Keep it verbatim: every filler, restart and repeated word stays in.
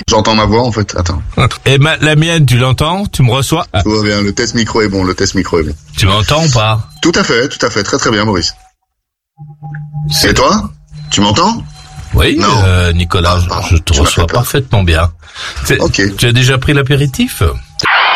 J'entends ma voix en fait, attends. Et ma, la mienne, tu l'entends? Tu me reçois? Tout va bien, le test micro est bon, le test micro est bon. Tu m'entends ou pas? Tout à fait, tout à fait, très très bien Maurice. C'est... Et toi? Tu m'entends? Oui, euh, Nicolas, ah, je te reçois parfaitement bien. C'est... Ok. Tu as déjà pris l'apéritif?